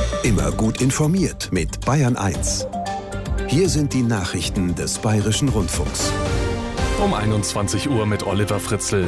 Immer gut informiert mit Bayern 1. Hier sind die Nachrichten des Bayerischen Rundfunks. Um 21 Uhr mit Oliver Fritzl.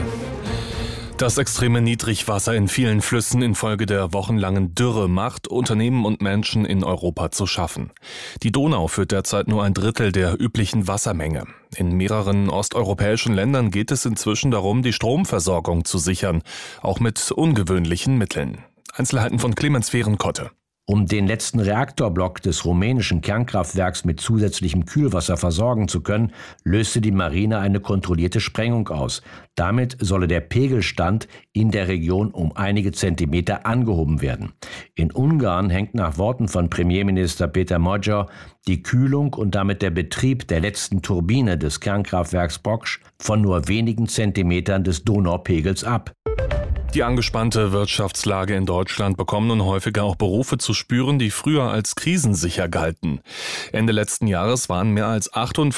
Das extreme Niedrigwasser in vielen Flüssen infolge der wochenlangen Dürre macht Unternehmen und Menschen in Europa zu schaffen. Die Donau führt derzeit nur ein Drittel der üblichen Wassermenge. In mehreren osteuropäischen Ländern geht es inzwischen darum, die Stromversorgung zu sichern, auch mit ungewöhnlichen Mitteln. Einzelheiten von Clemens Fehrenkotte. Um den letzten Reaktorblock des rumänischen Kernkraftwerks mit zusätzlichem Kühlwasser versorgen zu können, löste die Marine eine kontrollierte Sprengung aus. Damit solle der Pegelstand in der Region um einige Zentimeter angehoben werden. In Ungarn hängt nach Worten von Premierminister Péter Magyar die Kühlung und damit der Betrieb der letzten Turbine des Kernkraftwerks Bocs von nur wenigen Zentimetern des Donaupegels ab. Die angespannte Wirtschaftslage in Deutschland bekommen nun häufiger auch Berufe zu spüren, die früher als krisensicher galten. Ende letzten Jahres waren mehr als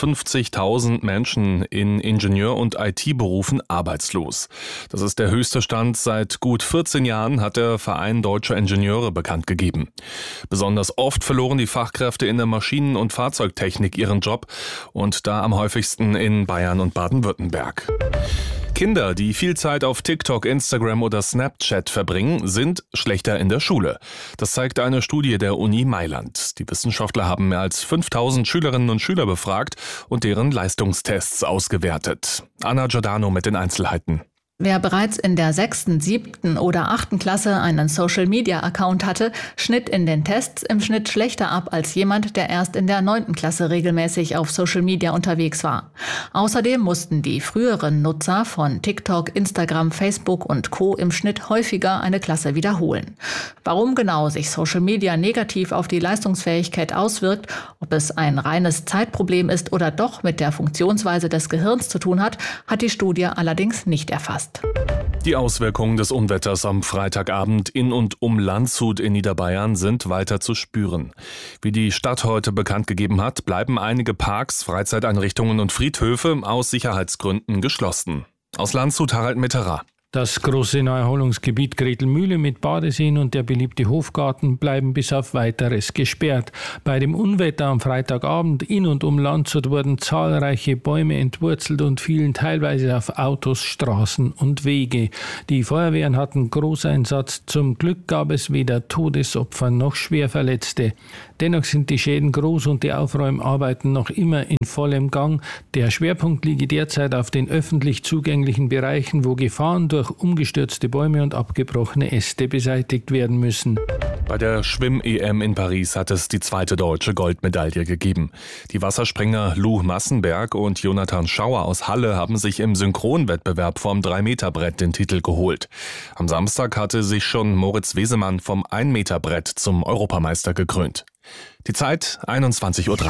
58.000 Menschen in Ingenieur- und IT-Berufen arbeitslos. Das ist der höchste Stand seit gut 14 Jahren, hat der Verein Deutscher Ingenieure bekannt gegeben. Besonders oft verloren die Fachkräfte in der Maschinen- und Fahrzeugtechnik ihren Job und da am häufigsten in Bayern und Baden-Württemberg. Kinder, die viel Zeit auf TikTok, Instagram oder Snapchat verbringen, sind schlechter in der Schule. Das zeigt eine Studie der Uni Mailand. Die Wissenschaftler haben mehr als 5.000 Schülerinnen und Schüler befragt und deren Leistungstests ausgewertet. Anna Giordano mit den Einzelheiten. Wer bereits in der 6., 7. oder 8. Klasse einen Social-Media-Account hatte, schnitt in den Tests im Schnitt schlechter ab als jemand, der erst in der 9. Klasse regelmäßig auf Social Media unterwegs war. Außerdem mussten die früheren Nutzer von TikTok, Instagram, Facebook und Co. im Schnitt häufiger eine Klasse wiederholen. Warum genau sich Social Media negativ auf die Leistungsfähigkeit auswirkt, ob es ein reines Zeitproblem ist oder doch mit der Funktionsweise des Gehirns zu tun hat, hat die Studie allerdings nicht erfasst. Die Auswirkungen des Unwetters am Freitagabend in und um Landshut in Niederbayern sind weiter zu spüren. Wie die Stadt heute bekannt gegeben hat, bleiben einige Parks, Freizeiteinrichtungen und Friedhöfe aus Sicherheitsgründen geschlossen. Aus Landshut Harald Mitterer. Das große Naherholungsgebiet Gretelmühle mit Badeseen und der beliebte Hofgarten bleiben bis auf Weiteres gesperrt. Bei dem Unwetter am Freitagabend in und um Landshut wurden zahlreiche Bäume entwurzelt und fielen teilweise auf Autos, Straßen und Wege. Die Feuerwehren hatten Großeinsatz. Zum Glück gab es weder Todesopfer noch Schwerverletzte. Dennoch sind die Schäden groß und die Aufräumarbeiten noch immer in vollem Gang. Der Schwerpunkt liege derzeit auf den öffentlich zugänglichen Bereichen, wo Gefahren durch umgestürzte Bäume und abgebrochene Äste beseitigt werden müssen. Bei der Schwimm-EM in Paris hat es die zweite deutsche Goldmedaille gegeben. Die Wasserspringer Lou Massenberg und Jonathan Schauer aus Halle haben sich im Synchronwettbewerb vom 3-Meter-Brett den Titel geholt. Am Samstag hatte sich schon Moritz Wesemann vom 1-Meter-Brett zum Europameister gekrönt. Die Zeit 21:03 Uhr.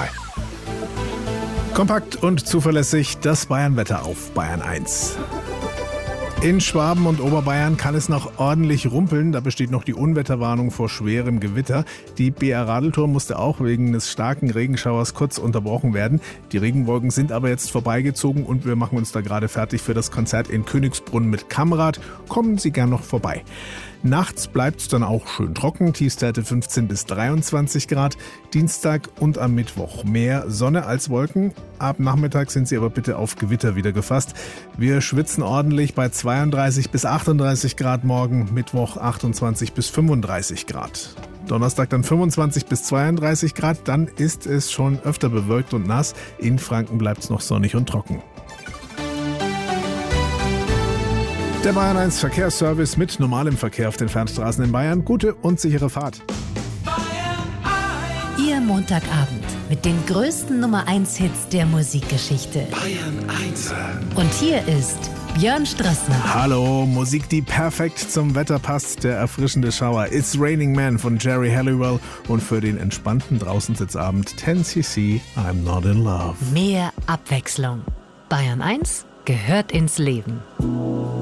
Kompakt und zuverlässig das Bayernwetter auf Bayern 1. In Schwaben und Oberbayern kann es noch ordentlich rumpeln. Da besteht noch die Unwetterwarnung vor schwerem Gewitter. Die BR Radeltour musste auch wegen des starken Regenschauers kurz unterbrochen werden. Die Regenwolken sind aber jetzt vorbeigezogen und wir machen uns da gerade fertig für das Konzert in Königsbrunn mit Kammrad. Kommen Sie gern noch vorbei. Nachts bleibt es dann auch schön trocken, Tiefstwerte 15 bis 23 Grad. Dienstag und am Mittwoch mehr Sonne als Wolken. Ab Nachmittag sind Sie aber bitte auf Gewitter wieder gefasst. Wir schwitzen ordentlich bei 32 bis 38 Grad morgen, Mittwoch 28 bis 35 Grad. Donnerstag dann 25 bis 32 Grad, dann ist es schon öfter bewölkt und nass. In Franken bleibt es noch sonnig und trocken. Der Bayern 1 Verkehrsservice mit normalem Verkehr auf den Fernstraßen in Bayern. Gute und sichere Fahrt. Ihr Montagabend mit den größten Nummer 1 Hits der Musikgeschichte. Bayern 1. Und hier ist Björn Strassner. Hallo, Musik, die perfekt zum Wetter passt. Der erfrischende Schauer It's Raining Man von Jerry Halliwell. Und für den entspannten Draußensitzabend 10cc I'm Not in Love. Mehr Abwechslung. Bayern 1 gehört ins Leben.